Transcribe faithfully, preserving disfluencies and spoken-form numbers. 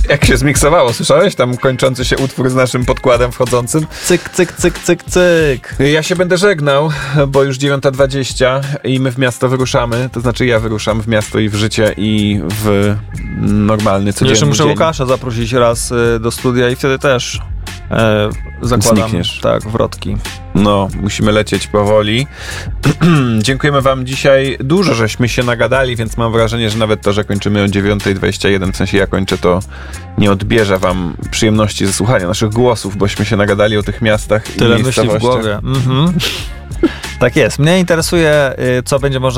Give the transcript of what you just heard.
Jak się zmiksowało, słyszałeś? Tam kończący się utwór z naszym podkładem wchodzącym. Cyk, cyk, cyk, cyk, cyk. Ja się będę żegnał, bo już dziewiąta dwadzieścia i my w miasto wyruszamy. To znaczy ja wyruszam w miasto i w życie i w normalny, codzienny Jeszcze muszę dzień. Łukasza zaprosić raz y, do studia i wtedy też e, zakładam Znikniesz. tak, wrotki. No, musimy lecieć powoli. Dziękujemy wam dzisiaj. Dużo żeśmy się nagadali, więc mam wrażenie, że nawet to, że kończymy o dziewiąta dwadzieścia jeden, w sensie ja kończę, to nie odbierze wam przyjemności ze słuchania naszych głosów, bośmy się nagadali o tych miastach Tyle i myśli w miejscowościach. głowie. Mhm. Tak jest. Mnie interesuje, y, co będzie można